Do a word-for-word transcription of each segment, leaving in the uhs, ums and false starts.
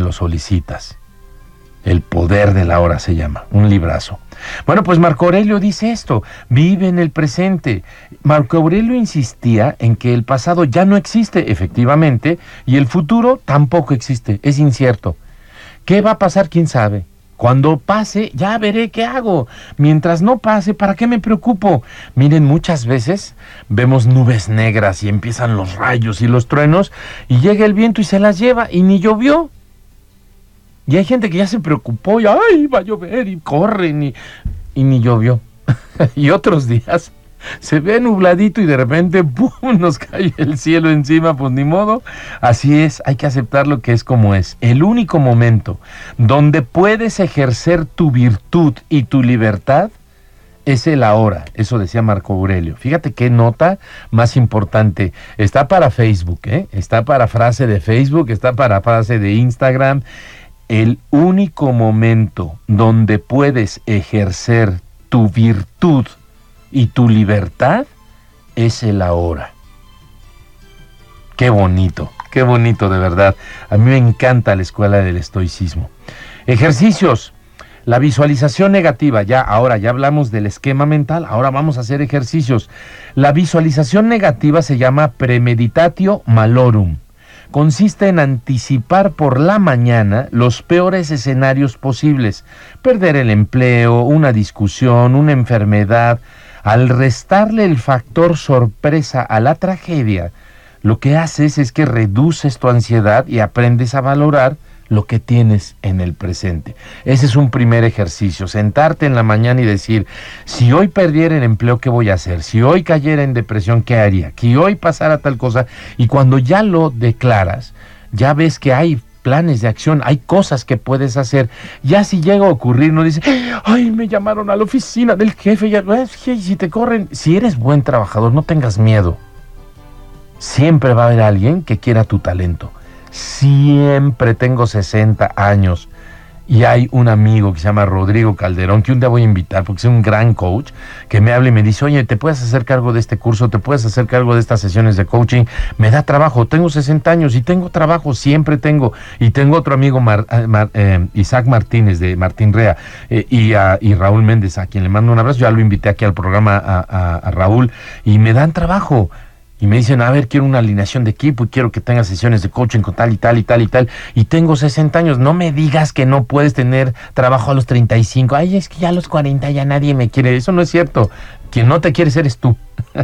lo solicitas. El poder de la hora se llama, un librazo. Bueno, pues Marco Aurelio dice esto, vive en el presente. Marco Aurelio insistía en que el pasado ya no existe, efectivamente, y el futuro tampoco existe, es incierto. ¿Qué va a pasar? ¿Quién sabe? Cuando pase, ya veré qué hago. Mientras no pase, ¿para qué me preocupo? Miren, muchas veces vemos nubes negras y empiezan los rayos y los truenos, y llega el viento y se las lleva, y ni llovió. Y hay gente que ya se preocupó, y ¡ay, va a llover! Y corren, y, y ni llovió. Y otros días se ve nubladito y de repente ¡pum!, nos cae el cielo encima, pues ni modo. Así es, hay que aceptar lo que es como es. El único momento donde puedes ejercer tu virtud y tu libertad es el ahora. Eso decía Marco Aurelio. Fíjate qué nota más importante. Está para Facebook, ¿eh? Está para frase de Facebook, está para frase de Instagram. El único momento donde puedes ejercer tu virtud y tu libertad es el ahora. Qué bonito, qué bonito de verdad. A mí me encanta la escuela del estoicismo. Ejercicios. La visualización negativa, ya, ahora ya hablamos del esquema mental, ahora vamos a hacer ejercicios. La visualización negativa se llama premeditatio malorum. Consiste en anticipar por la mañana los peores escenarios posibles. Perder el empleo, una discusión, una enfermedad. Al restarle el factor sorpresa a la tragedia, lo que haces es que reduces tu ansiedad y aprendes a valorar lo que tienes en el presente. Ese es un primer ejercicio, sentarte en la mañana y decir, si hoy perdiera el empleo, ¿qué voy a hacer? Si hoy cayera en depresión, ¿qué haría? Si hoy pasara tal cosa, y cuando ya lo declaras, ya ves que hay planes de acción, hay cosas que puedes hacer. Ya si llega a ocurrir, no dices, ay, me llamaron a la oficina del jefe, ya, si te corren, si eres buen trabajador, no tengas miedo. Siempre va a haber alguien que quiera tu talento. Siempre. Tengo sesenta años y hay un amigo que se llama Rodrigo Calderón, que un día voy a invitar porque es un gran coach, que me habla y me dice, oye, ¿te puedes hacer cargo de este curso? ¿Te puedes hacer cargo de estas sesiones de coaching? Me da trabajo, tengo sesenta años y tengo trabajo, siempre tengo. Y tengo otro amigo, Mar, Mar, eh, Isaac Martínez, de Martín Rea, eh, y, a, y Raúl Méndez, a quien le mando un abrazo. Ya lo invité aquí al programa a, a, a Raúl, y me dan trabajo. Y me dicen, a ver, quiero una alineación de equipo y quiero que tengas sesiones de coaching con tal y tal y tal y tal. Y tengo sesenta años. No me digas que no puedes tener trabajo a los treinta y cinco. Ay, es que ya a los cuarenta ya nadie me quiere. Eso no es cierto. Quien no te quiere eres tú.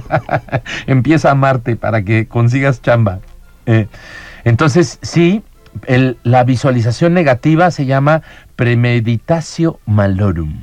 Empieza a amarte para que consigas chamba. Eh, entonces, sí, el, la visualización negativa se llama premeditatio malorum.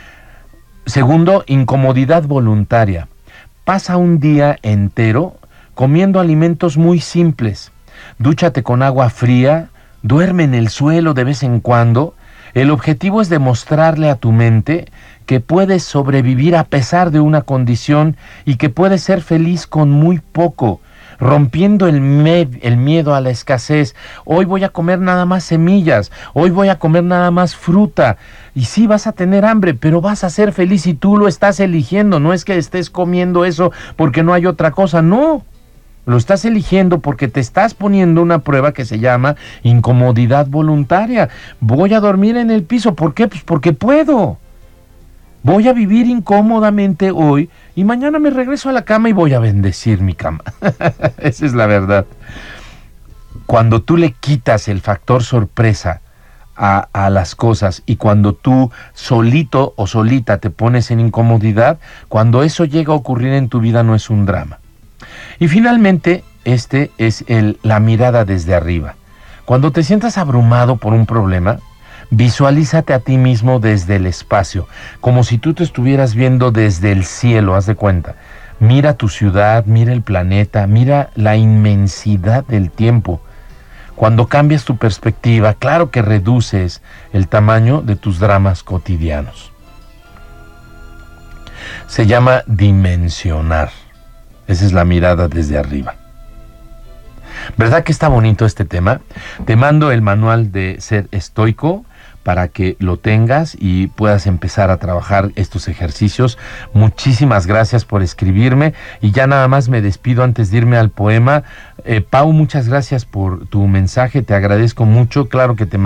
Segundo, incomodidad voluntaria. Pasa un día entero comiendo alimentos muy simples. Dúchate con agua fría, duerme en el suelo de vez en cuando. El objetivo es demostrarle a tu mente que puedes sobrevivir a pesar de una condición y que puedes ser feliz con muy poco, rompiendo el, med- el miedo a la escasez. Hoy voy a comer nada más semillas, hoy voy a comer nada más fruta. Y sí, vas a tener hambre, pero vas a ser feliz y tú lo estás eligiendo. No es que estés comiendo eso porque no hay otra cosa, no. Lo estás eligiendo porque te estás poniendo una prueba que se llama incomodidad voluntaria. Voy a dormir en el piso, ¿por qué? Pues porque puedo. Voy a vivir incómodamente hoy y mañana me regreso a la cama y voy a bendecir mi cama. Esa es la verdad. Cuando tú le quitas el factor sorpresa A, a las cosas y cuando tú solito o solita te pones en incomodidad, cuando eso llega a ocurrir en tu vida no es un drama. Y finalmente, este es el, la mirada desde arriba. Cuando te sientas abrumado por un problema, visualízate a ti mismo desde el espacio, como si tú te estuvieras viendo desde el cielo, haz de cuenta. Mira tu ciudad, mira el planeta, mira la inmensidad del tiempo. Cuando cambias tu perspectiva, claro que reduces el tamaño de tus dramas cotidianos. Se llama dimensionar. Esa es la mirada desde arriba. ¿Verdad que está bonito este tema? Te mando el manual de Ser Estoico para que lo tengas y puedas empezar a trabajar estos ejercicios. Muchísimas gracias por escribirme y ya nada más me despido antes de irme al poema. Eh, Pau, muchas gracias por tu mensaje, te agradezco mucho, claro que te